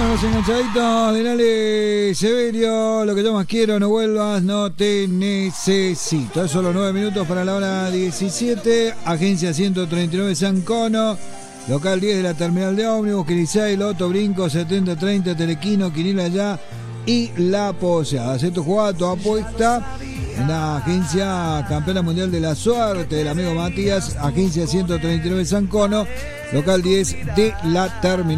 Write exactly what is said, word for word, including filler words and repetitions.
los enganchaditos de Nale Severio. Lo que yo más quiero, no vuelvas, no te necesito. Es solo nueve minutos para la hora diecisiete. Agencia ciento treinta y nueve San Cono. Local diez de la terminal de ómnibus. Quirisay, Loto, Brinco, setenta treinta, Telequino, Quinila Ya y La Poseada. Haz tu jugada, tu apuesta en la agencia campeona mundial de la suerte del amigo Matías. Agencia ciento treinta y nueve San Cono. Local diez de la terminal.